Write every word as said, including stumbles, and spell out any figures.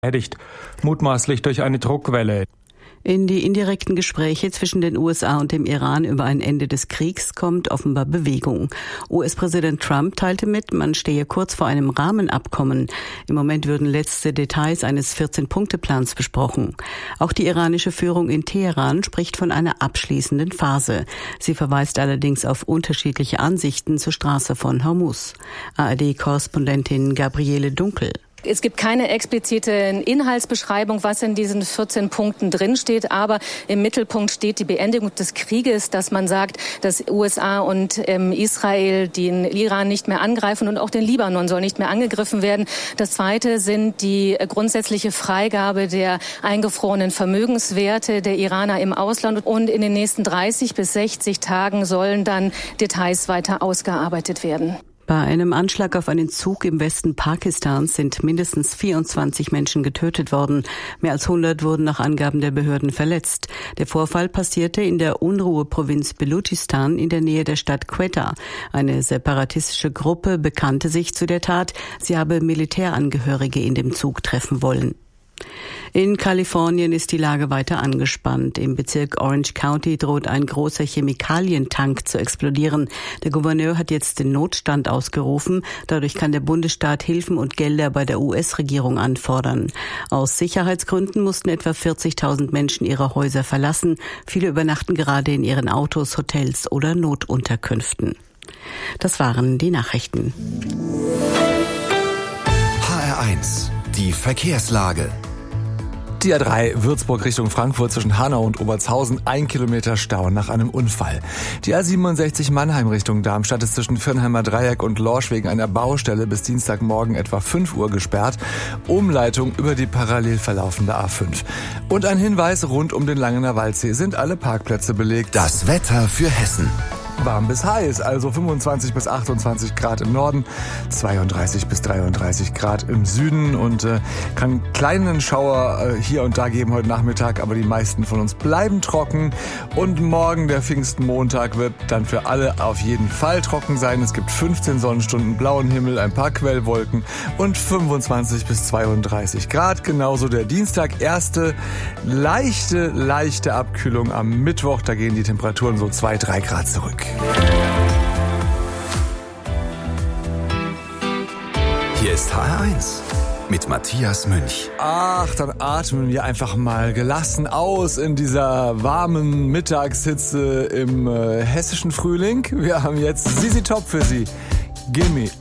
beschädigt, mutmaßlich durch eine Druckwelle. In die indirekten Gespräche zwischen den U S A und dem Iran über ein Ende des Kriegs kommt offenbar Bewegung. U S-Präsident Trump teilte mit, man stehe kurz vor einem Rahmenabkommen. Im Moment würden letzte Details eines vierzehn-Punkte-Plans besprochen. Auch die iranische Führung in Teheran spricht von einer abschließenden Phase. Sie verweist allerdings auf unterschiedliche Ansichten zur Straße von Hormuz. A R D-Korrespondentin Gabriele Dunkel. Es gibt keine explizite Inhaltsbeschreibung, was in diesen vierzehn Punkten drinsteht, aber im Mittelpunkt steht die Beendigung des Krieges, dass man sagt, dass U S A und ähm, Israel den Iran nicht mehr angreifen und auch den Libanon soll nicht mehr angegriffen werden. Das Zweite sind die grundsätzliche Freigabe der eingefrorenen Vermögenswerte der Iraner im Ausland und in den nächsten dreißig bis sechzig Tagen sollen dann Details weiter ausgearbeitet werden. Bei einem Anschlag auf einen Zug im Westen Pakistans sind mindestens vierundzwanzig Menschen getötet worden. Mehr als hundert wurden nach Angaben der Behörden verletzt. Der Vorfall passierte in der Unruheprovinz Belutschistan in der Nähe der Stadt Quetta. Eine separatistische Gruppe bekannte sich zu der Tat. Sie habe Militärangehörige in dem Zug treffen wollen. In Kalifornien ist die Lage weiter angespannt. Im Bezirk Orange County droht ein großer Chemikalientank zu explodieren. Der Gouverneur hat jetzt den Notstand ausgerufen. Dadurch kann der Bundesstaat Hilfen und Gelder bei der U S-Regierung anfordern. Aus Sicherheitsgründen mussten etwa vierzigtausend Menschen ihre Häuser verlassen. Viele übernachten gerade in ihren Autos, Hotels oder Notunterkünften. Das waren die Nachrichten. H R eins, die Verkehrslage. Die A drei Würzburg Richtung Frankfurt zwischen Hanau und Obertshausen, ein Kilometer Stau nach einem Unfall. Die A siebenundsechzig Mannheim Richtung Darmstadt ist zwischen Firnheimer Dreieck und Lorsch wegen einer Baustelle bis Dienstagmorgen etwa fünf Uhr gesperrt. Umleitung über die parallel verlaufende A fünf. Und ein Hinweis, rund um den Langener Waldsee sind alle Parkplätze belegt. Das Wetter für Hessen. Warm bis heiß, also fünfundzwanzig bis achtundzwanzig Grad im Norden, zweiunddreißig bis dreiunddreißig Grad im Süden und äh, kann kleinen Schauer äh, hier und da geben heute Nachmittag, aber die meisten von uns bleiben trocken und morgen, der Pfingstmontag, wird dann für alle auf jeden Fall trocken sein. Es gibt fünfzehn Sonnenstunden, blauen Himmel, ein paar Quellwolken und fünfundzwanzig bis zweiunddreißig Grad. Genauso der Dienstag, erste leichte, leichte Abkühlung am Mittwoch, da gehen die Temperaturen so zwei, drei Grad zurück. Hier ist H R eins mit Matthias Münch. Ach, dann atmen wir einfach mal gelassen aus in dieser warmen Mittagshitze im äh, hessischen Frühling. Wir haben jetzt Sisi Top für Sie. Gimme